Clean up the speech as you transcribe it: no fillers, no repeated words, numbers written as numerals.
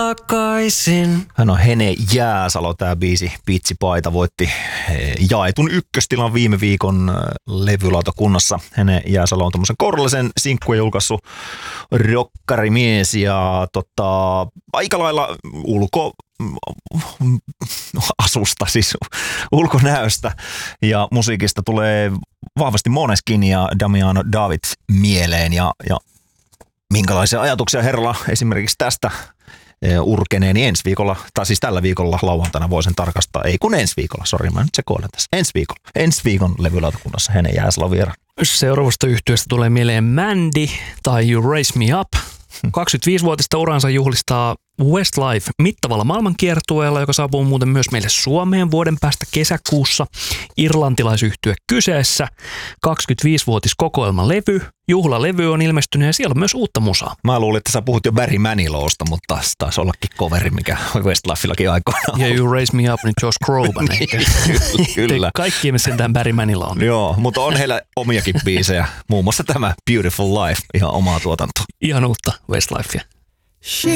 takaisin. Hän on Hene Jääsalo, tää biisi Pitsipaita voitti jaetun ykköstilan viime viikon levylautakunnassa. Hene Jääsalo on tommosen kourallisen sinkkuja julkaissut rokkarimies ja aika lailla asusta, siis ulkonäöstä ja musiikista tulee vahvasti Måneskin ja Damiano David mieleen ja minkälaisia ajatuksia herralla esimerkiksi tästä urkenee, niin ensi viikolla, tai siis tällä viikolla lauantaina voisin tarkastaa, ei kun ensi viikolla, sori mä nyt sekoilen tässä, ensi viikon levylautakunnassa Hene Jääsalo vieraan. Seuraavasta yhtyeestä tulee mieleen Mandy tai You Raise Me Up. 25-vuotista uransa juhlistaa Westlife mittavalla maailmankiertueella, joka saapuu muuten myös meille Suomeen vuoden päästä kesäkuussa. Irlantilaisyhtye kyseessä, 25-vuotiskokoelmalevy, juhlalevy on ilmestynyt ja siellä on myös uutta musaa. Mä luulin, että sä puhut jo Barry Manilowsta, mutta taisi ollakin coveri, mikä Westlifeillakin aikoinaan. Ja You Raise Me Up, niin Josh Groban. Kyllä. Kaikki ihmiset sentään Barry Manilow on. Joo, mutta on heillä omiakin biisejä, muun muassa tämä Beautiful Life, ihan omaa tuotantoa. Ihan uutta Westlifea.